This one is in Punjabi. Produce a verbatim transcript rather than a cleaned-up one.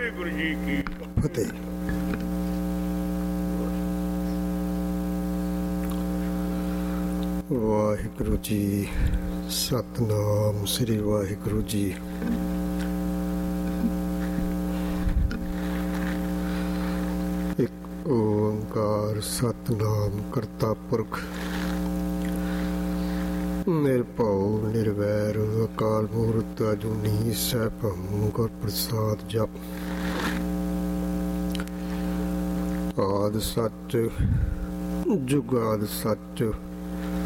ਵਾਹਿਗੁਰੂ ਜੀ ਕੀ ਫਤਿਹ। ਵਾਹਿਗੁਰੂ ਜੀ, ਸਤਿਨਾਮ ਸ੍ਰੀ ਵਾਹਿਗੁਰੂ ਜੀ। ਇੱਕ ਓੰਕਾਰ ਸਤਿਨਾਮ ਕਰਤਾ ਪੁਰਖ ਨਿਰਭਉ ਨਿਰਵੈਰ ਅਕਾਲ ਮੂਰਤ ਅਜੂਨੀ ਸੈਭੰ ਗੁਰ ਪ੍ਰਸਾਦ ਜਪ। ਆਦਿ ਸੱਚ ਜੁਗਾਦਿ ਸੱਚ